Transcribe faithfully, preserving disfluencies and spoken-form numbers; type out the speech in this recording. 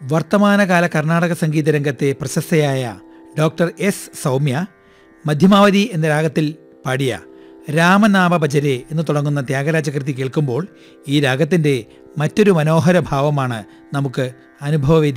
വർത്തമാനകാല കർണാടക സംഗീത രംഗത്തെ പ്രശസ്തയായ doctor S Soumya Madhyamavati എന്ന രാഗത്തിൽ പാടിയ രാമനാമ ഭജരെ എന്ന് തുടങ്ങുന്ന ത്യാഗരാജകൃതി കേൾക്കുമ്പോൾ ഈ രാഗത്തിൻ്റെ മറ്റൊരു മനോഹര ഭാവമാണ് നമുക്ക് അനുഭവവേദ്യം